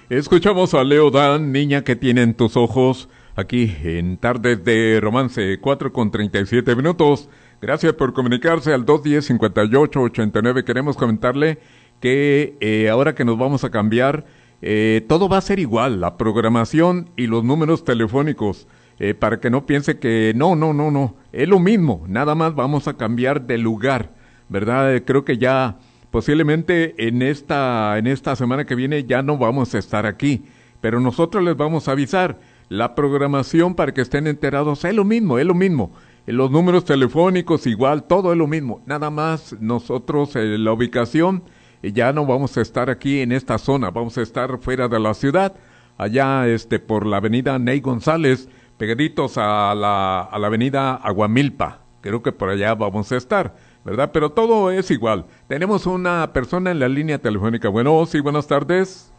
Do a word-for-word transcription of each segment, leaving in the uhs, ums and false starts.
Escuchamos a Leo Dan, Niña que tienen tus ojos, aquí en Tardes de Romance, cuatro con treinta y siete minutos. Gracias por comunicarse al dos diez, cincuenta y ocho, ochenta y nueve. Queremos comentarle que eh, ahora que nos vamos a cambiar, eh, todo va a ser igual, la programación y los números telefónicos, eh, para que no piense que no, no, no, no, es lo mismo, nada más vamos a cambiar de lugar, ¿verdad? Eh, creo que ya... Posiblemente en esta en esta semana que viene ya no vamos a estar aquí, pero nosotros les vamos a avisar. La programación para que estén enterados es lo mismo, es lo mismo. Los números telefónicos igual, todo es lo mismo. Nada más nosotros, eh, la ubicación, eh, ya no vamos a estar aquí en esta zona, vamos a estar fuera de la ciudad, allá este por la avenida Ney González, pegaditos a la, a la avenida Aguamilpa. Creo que por allá vamos a estar, ¿verdad? Pero todo es igual. Tenemos una persona en la línea telefónica. Bueno, sí, buenas tardes.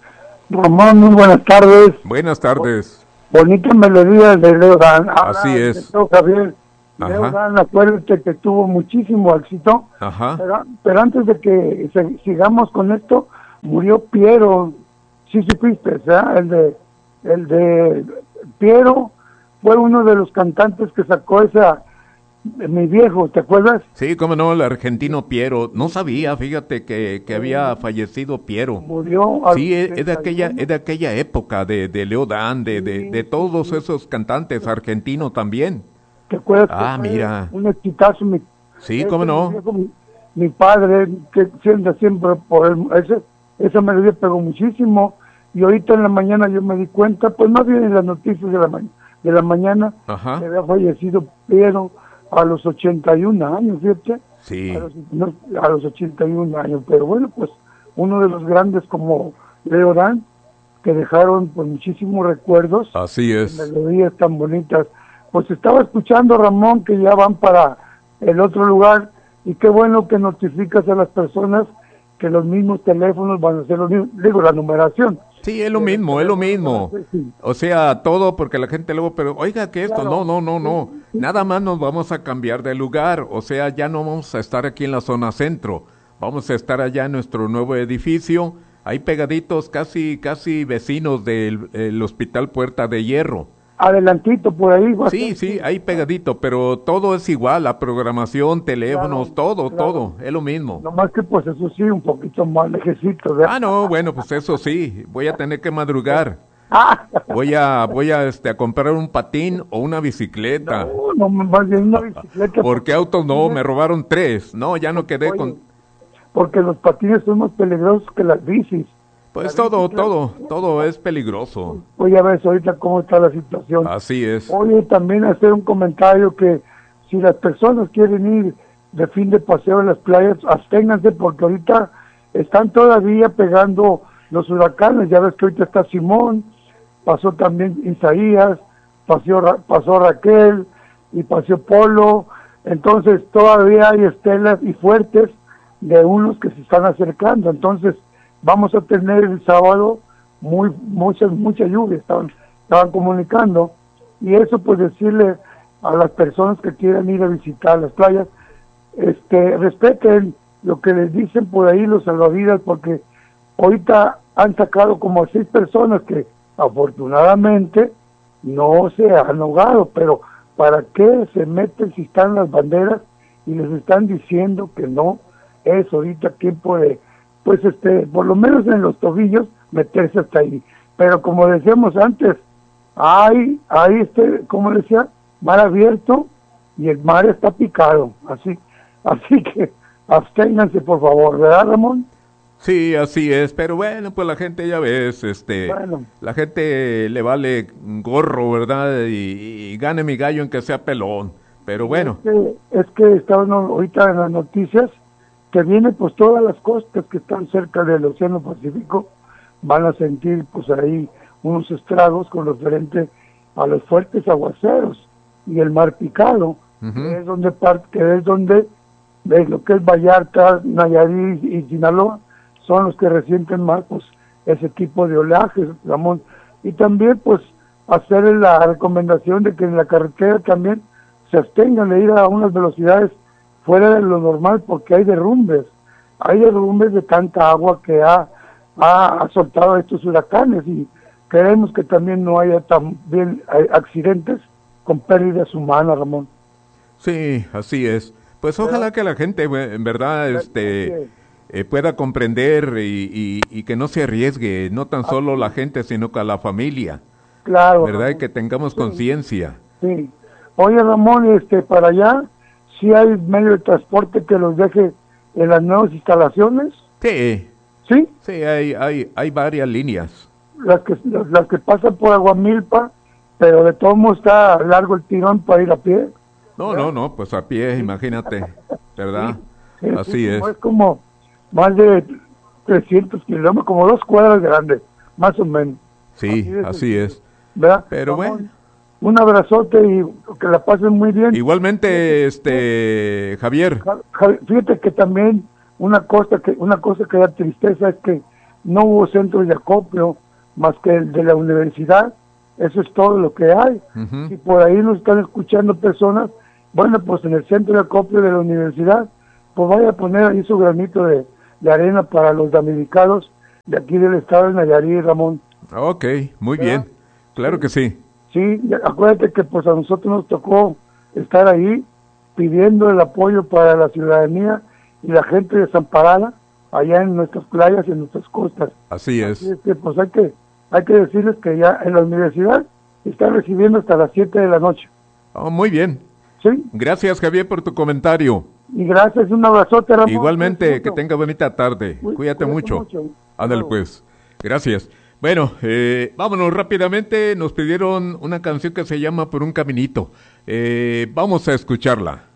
Ramón, muy buenas tardes. Buenas tardes. Bonita melodía de Leo Dan. Así es. Leo Javier. Ajá. Leo Dan, acuérdate que tuvo muchísimo éxito. Ajá. Pero, pero antes de que se, sigamos con esto, murió Piero. Sí supiste, ¿verdad? El de, el de Piero fue uno de los cantantes que sacó esa... Mi viejo, ¿te acuerdas? Sí, cómo no, el argentino Piero. No sabía, fíjate, que, que había fallecido Piero. Murió. Sí, es, es de aquella es de aquella época de, de Leo Dan, de, de, de todos esos cantantes, argentinos también. ¿Te acuerdas? Ah, mira. Un exitazo. Mi, sí, cómo no. Mi, viejo, mi, mi padre, que siempre, siempre por él, ese, esa melodía pegó muchísimo. Y ahorita en la mañana yo me di cuenta, pues más bien en las noticias de la, ma de la mañana, Ajá. que había fallecido Piero a los ochenta y un años, ¿cierto? Sí. A los, no, a los ochenta y un años, pero bueno, pues uno de los grandes como Leo Dan, que dejaron pues muchísimos recuerdos. Así es. Melodías tan bonitas. Pues estaba escuchando, Ramón, que ya van para el otro lugar, y qué bueno que notificas a las personas que los mismos teléfonos van a ser los mismos, digo, la numeración. Sí, es lo mismo, es lo mismo. O sea, todo porque la gente luego, pero oiga, ¿qué esto? No, no, no, no. Nada más nos vamos a cambiar de lugar. O sea, ya no vamos a estar aquí en la zona centro. Vamos a estar allá en nuestro nuevo edificio, ahí pegaditos, casi, casi vecinos del el Hospital Puerta de Hierro. Adelantito por ahí. Sí, sí, ahí pegadito, pero todo es igual, la programación, teléfonos, claro, todo, claro. todo, es lo mismo. Nomás que pues eso sí, un poquito más lejecito, ¿verdad? Ah, no, bueno, pues eso sí, voy a tener que madrugar. Voy a, voy a, este, a comprar un patín o una bicicleta. No, no, más bien una bicicleta. Porque autos no, me robaron tres, no, ya no quedé. Oye, con... Porque los patines son más peligrosos que las bicis. Pues todo, todo, todo es peligroso. Oye, a ver ahorita cómo está la situación. Así es. Oye, también hacer un comentario que si las personas quieren ir de fin de paseo en las playas, absténganse porque ahorita están todavía pegando los huracanes. Ya ves que ahorita está Simón, pasó también Isaías, pasó, pasó Raquel y pasó Polo. Entonces todavía hay estelas y fuertes de unos que se están acercando. Entonces vamos a tener el sábado muy mucha mucha lluvia, estaban estaban comunicando, y eso pues decirle a las personas que quieran ir a visitar las playas, este respeten lo que les dicen por ahí los salvavidas, porque ahorita han sacado como a seis personas que afortunadamente no se han ahogado, pero ¿para qué se meten si están las banderas y les están diciendo que no es ahorita tiempo de, pues este, por lo menos en los tobillos, meterse hasta ahí? Pero como decíamos antes, hay, hay este, como decía, mar abierto y el mar está picado, así, así que absténganse por favor, ¿verdad, Ramón? Sí, así es, pero bueno, pues la gente ya ves, este, bueno. La gente le vale gorro, ¿verdad? Y, y gane mi gallo en que sea pelón, pero bueno. Es que, es que estaban ahorita en las noticias que vienen pues todas las costas que están cerca del Océano Pacífico, van a sentir pues ahí unos estragos con referente a los fuertes aguaceros y el mar picado, uh-huh. que es donde que es donde ves lo que es Vallarta, Nayarit y Sinaloa, son los que resienten más pues ese tipo de oleajes, Ramón. Y también pues hacer la recomendación de que en la carretera también se abstengan de ir a unas velocidades fuera de lo normal, porque hay derrumbes, hay derrumbes de tanta agua que ha ha, ha soltado estos huracanes y queremos que también no haya también accidentes con pérdidas humanas, Ramón. Sí, así es. Pues ojalá que la gente, en verdad, este, eh, pueda comprender y, y, y que no se arriesgue, no tan solo la gente, sino que a la familia. Claro. ¿Verdad? Ramón. Y que tengamos sí. conciencia. Sí. Oye, Ramón, este, para allá, ¿sí hay medio de transporte que los deje en las nuevas instalaciones? Sí. ¿Sí? Sí, hay, hay, hay varias líneas. Las que, las, las que pasan por Aguamilpa, pero de todo modo está largo el tirón para ir a pie. No, ¿verdad? no, no, pues a pie, sí. Imagínate, ¿verdad? Sí, sí, así sí, es. Es como más de trescientos kilómetros, como dos cuadras grandes, más o menos. Sí, así, así es. ¿Verdad? Pero Ramón, bueno. Un abrazote y que la pasen muy bien. Igualmente, este, Javier. Fíjate que también una cosa que una cosa que da tristeza es que no hubo centros de acopio más que el de la universidad. Eso es todo lo que hay. Uh-huh. Si por ahí nos están escuchando personas, bueno, pues en el centro de acopio de la universidad, pues vaya a poner ahí su granito de, de arena para los damnificados de aquí del estado de Nayarit, Ramón. Ok, muy ¿verdad? Bien. Claro que sí. Sí, acuérdate que pues a nosotros nos tocó estar ahí pidiendo el apoyo para la ciudadanía y la gente desamparada allá en nuestras playas y en nuestras costas. Así es. Así es que pues hay que hay que decirles que ya en la universidad están recibiendo hasta las siete de la noche. Oh, muy bien. Sí. Gracias, Javier, por tu comentario. Y gracias, un abrazote, Ramón. Igualmente, que tenga bonita tarde. Cuídate, Cuídate mucho. mucho. Ándale pues. Gracias. Bueno, eh, vámonos rápidamente. Nos pidieron una canción que se llama Por un Caminito. Eh, vamos a escucharla.